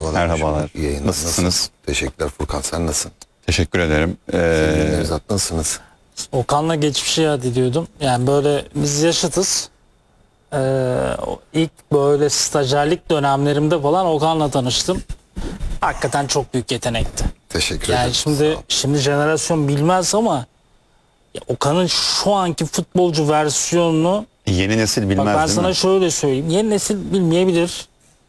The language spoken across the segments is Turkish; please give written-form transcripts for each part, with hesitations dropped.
Merhabalar. Merhabalar. İyi yayınlar. Nasılsınız? Teşekkürler Furkan, sen nasılsın? Teşekkür ederim. Nevzat nasılsınız? Okan'la geçmişi yad ediyordum. Yani böyle biz yaşıtız. O ilk böyle stajyerlik dönemlerimde falan Okan'la tanıştım. Hakikaten çok büyük yetenekti. Teşekkür Yani ederim. Sağ ol. şimdi jenerasyon bilmez ama ya Okan'ın şu anki futbolcu versiyonunu Yeni nesil bilmez bak ben değil sana mi? şöyle söyleyeyim. Yeni nesil bilmeyebilir.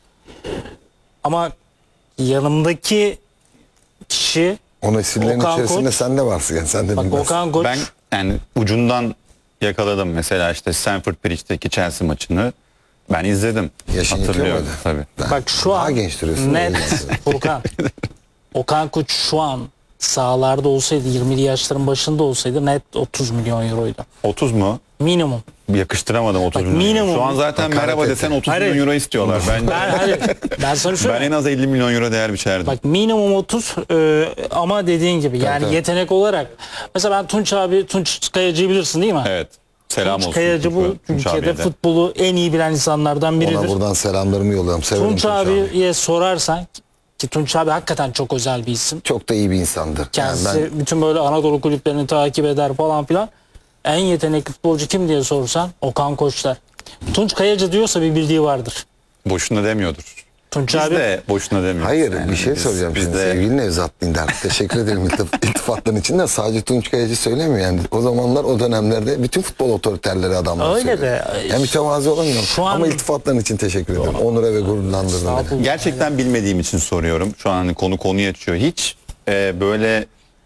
Ama yanımdaki kişi O nesillerin Okan içerisinde Koç. sen de varsın yani, sen de bak bilmezsin. Okan Koç Ben yani ucundan yakaladım. Mesela işte Stamford Bridge'deki Chelsea maçını ben izledim. Yaşın Hatırlıyorum yetiyor tabii. bak şu Daha an genç duruyorsun. net Öyle. Furkan. Okan Koç şu an sahalarda olsaydı 20'li yaşların başında olsaydı net 30 milyon euroydu. 30 mu? Minimum. Yakıştıramadım 30 Bak, milyon. minimum. Şu an zaten Bak, merhaba hareket desen 30 Hayır. milyon euro istiyorlar. Ben sana Ben söyleyeyim. en az 50 milyon euro değer biçerdim. Bak minimum 30 ama dediğin gibi yani tabii. yetenek olarak mesela ben Tunç Kayacı'yı bilirsin değil mi? Evet. Selam Tunç olsun. Kayacı bu Tunç ülkede abiye de. futbolu en iyi bilen insanlardan Ona biridir. buradan selamlarımı yolluyorum. Severim Tunç Tunç abi. abiye sorarsan ki Tunç abi hakikaten çok özel bir isim. Çok da iyi bir insandır. Kendisi Yani bütün böyle Anadolu kulüplerini takip eder falan filan. En yetenekli futbolcu kim diye sorsan Okan Koçlar. Tunç Kayacı diyorsa bir bildiği vardır. Boşuna demiyordur. Tunç Biz abi de boşuna demiyoruz. hayır, Yani bir şey biz- soracağım biz şimdi de- sevgili Nevzat Dindar. Teşekkür ederim iltifatların için de, sadece Tunç Kayacı söylemiyor yani. O zamanlar, o dönemlerde bütün futbol otoriterleri adamlar Öyle söylüyor. de, Yani mütevazı olamıyorum. şu an- Ama iltifatların için teşekkür ederim. Onura ve gururlandırdın beni. Estağfurullah. Gerçekten bilmediğim için soruyorum. Şu an hani konuyu açıyor. Hiç böyle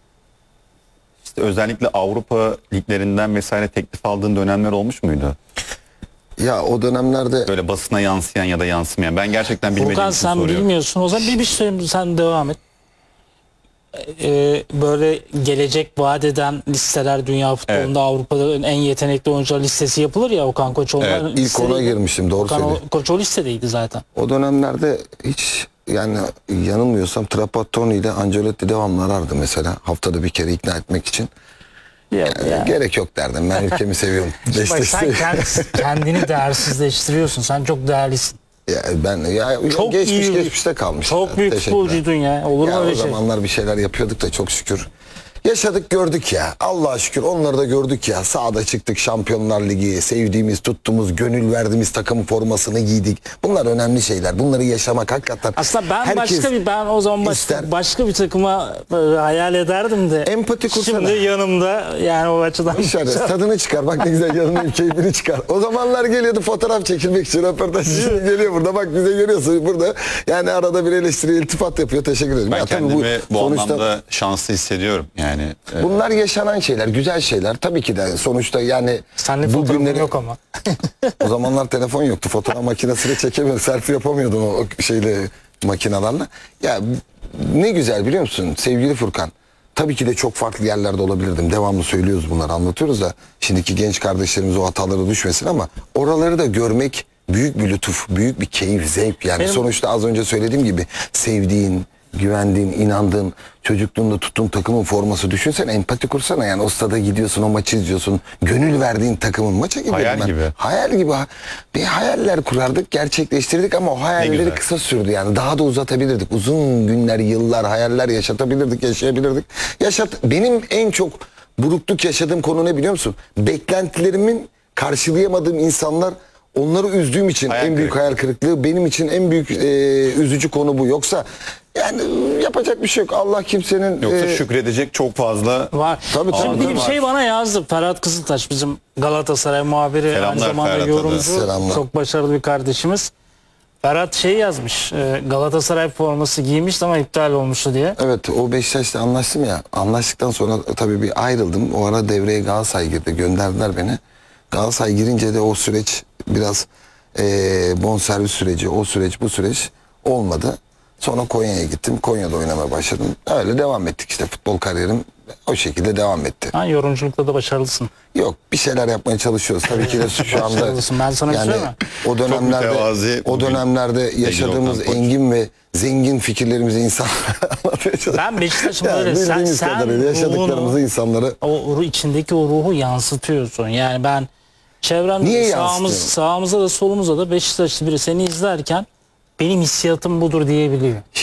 işte özellikle Avrupa liglerinden vesaire teklif aldığın dönemler olmuş muydu? Ya o dönemlerde Böyle basına yansıyan ya da yansımayan. Ben gerçekten bilmediğim Furkan için sen soruyorum. bilmiyorsun. O zaman bir söyleyeyim, sen devam et. Böyle gelecek vaat eden listeler dünya futbolunda Avrupa'da en yetenekli oyuncular listesi yapılır ya, Okan Koç onların ilk ona listedeydi. girmiştim, doğru Okan söylüyorsun. Koç o listedeydi zaten. O dönemlerde hiç, yani yanılmıyorsam Trapattoni ile Ancelotti devamlı arardı mesela. Haftada bir kere ikna etmek için. Gerek yok derdim. Ben ülkemi seviyorum. Bak Beşiktaş'ı sen seviyorum. kendini değersizleştiriyorsun. Sen çok değerlisin. Çok iyi- geçmişte kalmış. Çok büyük Teşekkürler. futbolcuydun ya. Olur mu Ya öyle o şey? zamanlar bir şeyler yapıyorduk da çok şükür. Yaşadık gördük ya. Allah'a şükür onları da gördük ya. Sahada çıktık, Şampiyonlar Ligi, sevdiğimiz, tuttuğumuz, gönül verdiğimiz takımın formasını giydik. Bunlar önemli şeyler. Bunları yaşamak hakikaten. Aslında ben herkes ben o zaman ister. başka bir takıma böyle hayal ederdim de. Empati kursana. Şimdi yanımda yani o açıdan. Dışarı tadını çıkar. Bak ne güzel, yanının keyfini çıkar. O zamanlar geliyordu fotoğraf çekilmek için, röportaj için geliyor burada. Bak bize görüyorsun burada. Yani arada bir eleştiri, iltifat yapıyor. Teşekkür ederim. Ben Ya tabii kendimi bu sonuçta anlamda şanslı hissediyorum. Yani bunlar yaşanan şeyler, güzel şeyler. Tabii ki de sonuçta yani Seninle bu fotoğrafım günleri, yok ama. o zamanlar telefon yoktu. Fotoğraf makinesiyle çekemiyordum. Selfie yapamıyordum o şeyle, makinalarla. Ya ne güzel biliyor musun sevgili Furkan? Tabii ki de çok farklı yerlerde olabilirdim. Devamlı söylüyoruz bunları, anlatıyoruz da şimdiki genç kardeşlerimiz o hatalara düşmesin, ama oraları da görmek büyük bir lütuf, büyük bir keyif, zevk. Yani sonuçta az önce söylediğim gibi sevdiğin, güvendiğin, inandığın, çocukluğunda tuttuğun takımın forması, düşünsene, empati kursana. Yani o stada gidiyorsun, o maçı izliyorsun, gönül verdiğin takımın maça gidiyorum Hayal ben. gibi. Hayal gibi. Bir hayaller kurardık, gerçekleştirdik ama o hayalleri güzel. kısa sürdü yani. Daha da uzatabilirdik. Uzun günler, yıllar hayaller yaşatabilirdik, yaşayabilirdik. Benim en çok burukluk yaşadığım konu ne biliyor musun? Beklentilerimin karşılayamadığım insanlar, onları üzdüğüm için Hayal en büyük kırıklığı. hayal kırıklığı, benim için en büyük üzücü konu bu. Yoksa yani yapacak bir şey yok. Allah kimsenin yoksa şükredecek çok fazla Var. Tabii, tabii, Şimdi bir var. şey bana yazdı. Ferhat Kızıltaş bizim Galatasaray muhabiri, Selamlar aynı zamanda Ferhat'a da. yorumcu. Selamlar. Çok başarılı bir kardeşimiz. Ferhat şey yazmış. Galatasaray forması giymişti ama iptal olmuştu diye. Evet, o Beşiktaş'ta anlaştım ya. Anlaştıktan sonra tabii bir ayrıldım. O ara devreye Galatasaray girdi. Gönderdiler beni. Galatasaray girince de o süreç biraz bonservis süreci, o süreç, bu süreç olmadı. Sonra Konya'ya gittim. Konya'da oynamaya başladım. Öyle devam ettik işte, futbol kariyerim o şekilde devam etti. Ha, yorumculukta da başarılısın. Yok, bir şeyler yapmaya çalışıyoruz. Tabii ki de şu anda Başarılısın. Ben sana bir şey söyleyeyim mi? o dönemlerde mütevazi o bugün dönemlerde yaşadığımız Okan Koç. engin ve zengin fikirlerimizi insanlara anlatmaya çalışıyoruz. Ben Beşiktaş'ım Yani öyle. bildiğimiz kadarıyla yaşadıklarımızı insanlara içindeki o ruhu yansıtıyorsun. Yani ben çevremde Niye de yansıtıyorsun? sağımıza da solumuza da Beşiktaşlı biri seni izlerken benim hissiyatım budur diyebiliyor.